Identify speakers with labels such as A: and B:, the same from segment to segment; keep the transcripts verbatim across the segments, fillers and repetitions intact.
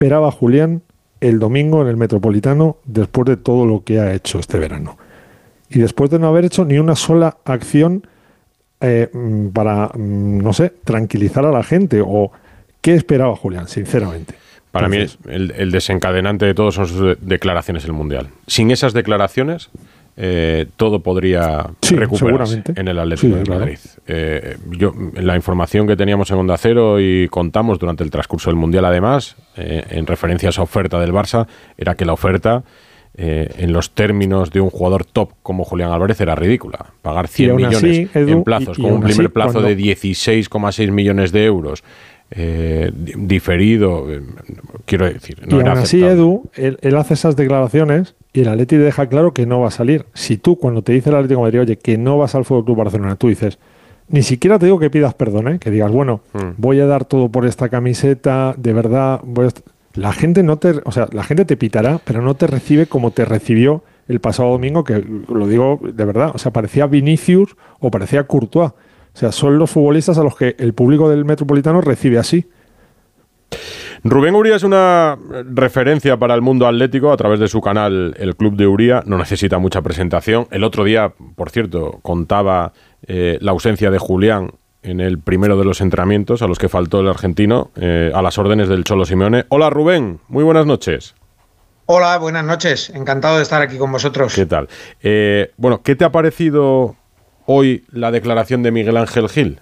A: esperaba Julián el domingo en el Metropolitano después de todo lo que ha hecho este verano? Y después de no haber hecho ni una sola acción eh, para, no sé, tranquilizar a la gente. ¿O qué esperaba Julián, sinceramente?
B: Para
A: Entonces,
B: mí el, el desencadenante de todo son sus declaraciones en el Mundial. Sin esas declaraciones, eh, todo podría
A: sí,
B: recuperarse en el Atlético
A: sí,
B: de
A: claro.
B: Madrid. Eh, yo, la información que teníamos en Onda Cero y contamos durante el transcurso del Mundial, además, eh, en referencia a esa oferta del Barça, era que la oferta, eh, en los términos de un jugador top como Julián Álvarez, era ridícula. Pagar cien millones así, Edu, en plazos, y, y con un primer así, plazo cuando... de dieciséis coma seis millones de euros. Eh, diferido, eh, quiero decir, no
A: y
B: era
A: aún así, Edu, él, él hace esas declaraciones y el Atleti deja claro que no va a salir. Si tú, cuando te dice el Atlético de Madrid, oye, que no vas al Fútbol Club Barcelona, tú dices, ni siquiera te digo que pidas perdón, ¿eh? Que digas, bueno, hmm. voy a dar todo por esta camiseta, de verdad, voy a... la gente no te, o sea, la gente te pitará, pero no te recibe como te recibió el pasado domingo, que lo digo de verdad, o sea, parecía Vinicius o parecía Courtois. O sea, son los futbolistas a los que el público del Metropolitano recibe así.
B: Rubén Uría es una referencia para el mundo atlético a través de su canal El Club de Uría. No necesita mucha presentación. El otro día, por cierto, contaba eh, la ausencia de Julián en el primero de los entrenamientos a los que faltó el argentino, eh, a las órdenes del Cholo Simeone. Hola Rubén, muy buenas noches.
C: Hola, buenas noches. Encantado de estar aquí con vosotros.
B: ¿Qué tal? Eh, bueno, ¿qué te ha parecido hoy la declaración de Miguel Ángel Gil?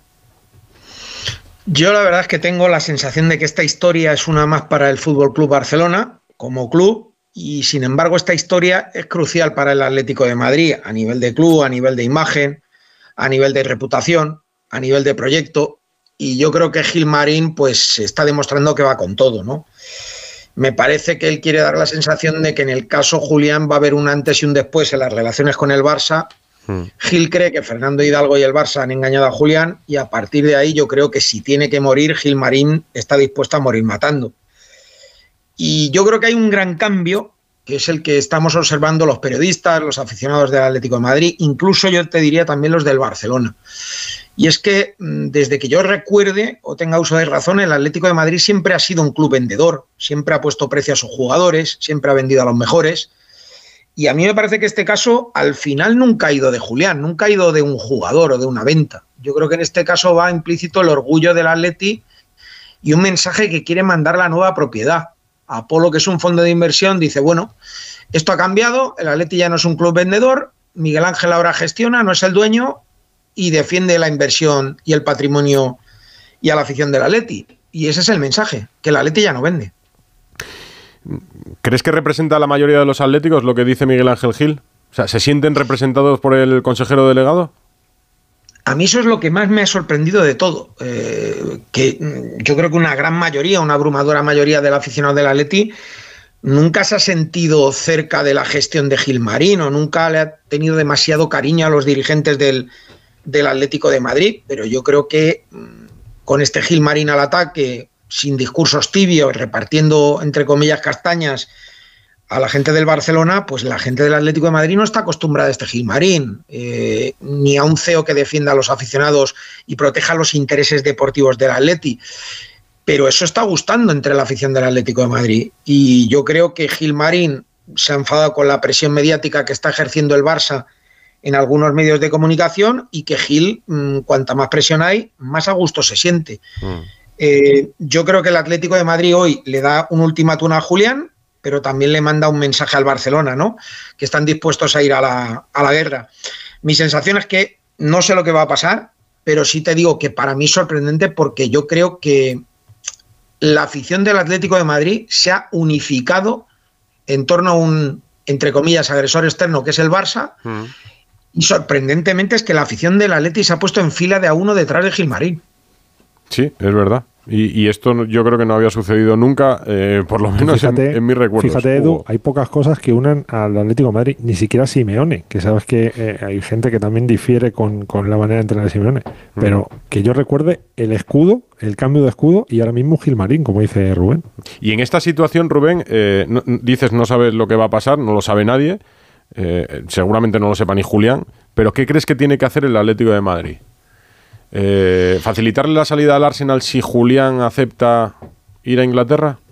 C: Yo la verdad es que tengo la sensación de que esta historia es una más para el F C Barcelona como club, y sin embargo esta historia es crucial para el Atlético de Madrid a nivel de club, a nivel de imagen, a nivel de reputación, a nivel de proyecto, y yo creo que Gil Marín pues está demostrando que va con todo, ¿no? Me parece que él quiere dar la sensación de que en el caso Julián va a haber un antes y un después en las relaciones con el Barça. Gil cree que Fernando Hidalgo y el Barça han engañado a Julián, y a partir de ahí yo creo que si tiene que morir, Gil Marín está dispuesto a morir matando. Y yo creo que hay un gran cambio, que es el que estamos observando los periodistas, los aficionados del Atlético de Madrid, incluso yo te diría también los del Barcelona. Y es que desde que yo recuerde o tenga uso de razón, el Atlético de Madrid siempre ha sido un club vendedor, siempre ha puesto precio a sus jugadores, siempre ha vendido a los mejores. Y a mí me parece que este caso al final nunca ha ido de Julián, nunca ha ido de un jugador o de una venta. Yo creo que en este caso va implícito el orgullo del Atleti y un mensaje que quiere mandar la nueva propiedad. Apolo, que es un fondo de inversión, dice, bueno, esto ha cambiado, el Atleti ya no es un club vendedor, Miguel Ángel ahora gestiona, no es el dueño, y defiende la inversión y el patrimonio y a la afición del Atleti. Y ese es el mensaje, que el Atleti ya no vende.
B: ¿Crees que representa a la mayoría de los atléticos lo que dice Miguel Ángel Gil? O sea, ¿se sienten representados por el consejero delegado?
C: A mí eso es lo que más me ha sorprendido de todo. Eh, que yo creo que una gran mayoría, una abrumadora mayoría del aficionado del Atleti nunca se ha sentido cerca de la gestión de Gil Marín o nunca le ha tenido demasiado cariño a los dirigentes del, del Atlético de Madrid. Pero yo creo que con este Gil Marín al ataque, sin discursos tibios, repartiendo, entre comillas, castañas a la gente del Barcelona, pues la gente del Atlético de Madrid no está acostumbrada a este Gil Marín, eh, ni a un C E O que defienda a los aficionados y proteja los intereses deportivos del Atleti. Pero eso está gustando entre la afición del Atlético de Madrid. Y yo creo que Gil Marín se ha enfadado con la presión mediática que está ejerciendo el Barça en algunos medios de comunicación, y que Gil, mmm, cuanta más presión hay, más a gusto se siente. Mm. Eh, yo creo que el Atlético de Madrid hoy le da un ultimátum a Julián, pero también le manda un mensaje al Barcelona, ¿no? Que están dispuestos a ir a la, a la guerra. Mi sensación es que no sé lo que va a pasar, pero sí te digo que para mí es sorprendente, porque yo creo que la afición del Atlético de Madrid se ha unificado en torno a un, entre comillas, agresor externo, que es el Barça, mm. y sorprendentemente es que la afición del Atleti se ha puesto en fila de a uno detrás de Gil Marín.
B: Sí, es verdad. Y, y esto yo creo que no había sucedido nunca, eh, por lo menos fíjate, en, en mis recuerdos.
A: Fíjate, Edu, Hugo. Hay pocas cosas que unen al Atlético de Madrid, ni siquiera Simeone, que sabes que eh, hay gente que también difiere con, con la manera de entrenar de Simeone, mm. pero que yo recuerde el escudo, el cambio de escudo, y ahora mismo Gil Marín, como dice Rubén.
B: Y en esta situación, Rubén, eh, no, dices no sabes lo que va a pasar, no lo sabe nadie, eh, seguramente no lo sepa ni Julián, pero ¿qué crees que tiene que hacer el Atlético de Madrid? Eh, ¿Facilitarle la salida al Arsenal si Julián acepta ir a Inglaterra?